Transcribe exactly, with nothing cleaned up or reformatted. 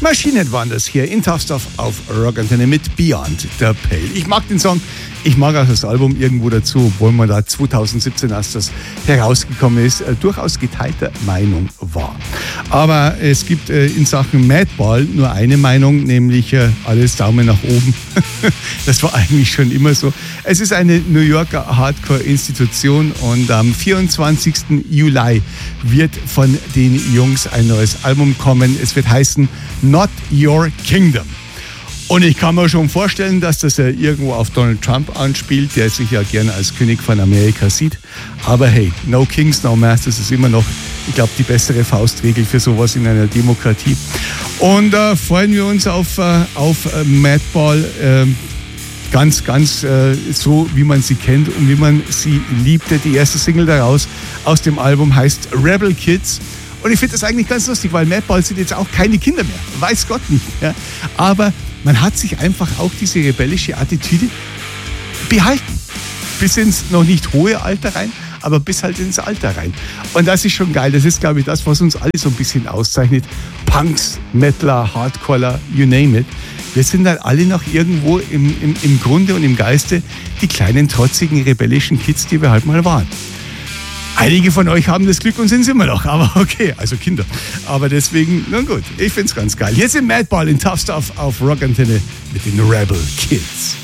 Maschinen waren das hier in Tough Stuff auf Rock Antenne mit Beyond the Pale. Ich mag den Song, ich mag auch das Album irgendwo dazu, obwohl man da zwanzig siebzehn, als das herausgekommen ist, äh, durchaus geteilter Meinung war. Aber es gibt äh, in Sachen Madball nur eine Meinung, nämlich äh, alles Daumen nach oben. Das war eigentlich schon immer so. Es ist eine New Yorker Hardcore-Institution und am vierundzwanzigsten Juli wird von den Jungs ein neues Album kommen. Es wird heißen Not Your Kingdom. Und ich kann mir schon vorstellen, dass das ja irgendwo auf Donald Trump anspielt, der sich ja gerne als König von Amerika sieht. Aber hey, no Kings, no Masters ist immer noch, ich glaube, die bessere Faustregel für sowas in einer Demokratie. Und da äh, freuen wir uns auf, äh, auf äh, Madball. Äh, Ganz, ganz äh, so, wie man sie kennt und wie man sie liebte. Die erste Single daraus aus dem Album heißt Rebel Kids. Und ich finde das eigentlich ganz lustig, weil Madball sind jetzt auch keine Kinder mehr. Weiß Gott nicht. Ja? Aber man hat sich einfach auch diese rebellische Attitüde behalten. Bis ins noch nicht hohe Alter rein, aber bis halt ins Alter rein. Und das ist schon geil. Das ist, glaube ich, das, was uns alle so ein bisschen auszeichnet. Punks, Metaler, Hardcorer, you name it. Wir sind dann alle noch irgendwo im, im, im Grunde und im Geiste die kleinen, trotzigen, rebellischen Kids, die wir halt mal waren. Einige von euch haben das Glück und sind es immer noch, aber okay, also Kinder. Aber deswegen, na gut, ich find's ganz geil. Hier sind Madball in Tough Stuff auf Rock Antenne mit den Rebel Kids.